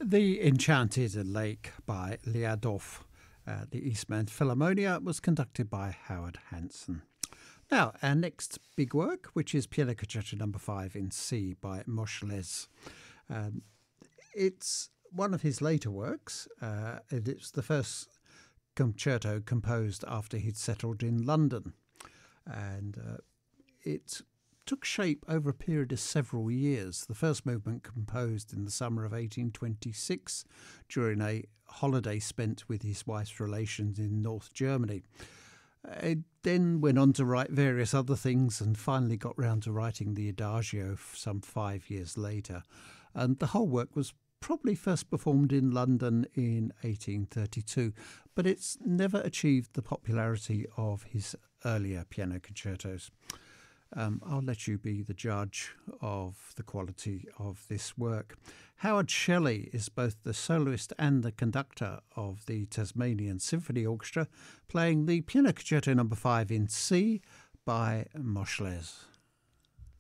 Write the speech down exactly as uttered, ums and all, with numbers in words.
The Enchanted Lake by Liadov. Uh, the Eastman Philharmonia was conducted by Howard Hanson. Now, our next big work, which is Piano Concerto Number Five in C by Moscheles. Um, it's one of his later works. Uh, and it's the first concerto composed after he'd settled in London, and uh, it took shape over a period of several years. The first movement composed in the summer of eighteen twenty-six during a holiday spent with his wife's relations in North Germany. It then went on to write various other things and finally got round to writing the Adagio some five years later. And the whole work was probably first performed in London in eighteen thirty-two, but it's never achieved the popularity of his earlier piano concertos. Um, I'll let you be the judge of the quality of this work. Howard Shelley is both the soloist and the conductor of the Tasmanian Symphony Orchestra, playing the Piano Concerto Number Five in C by Moscheles.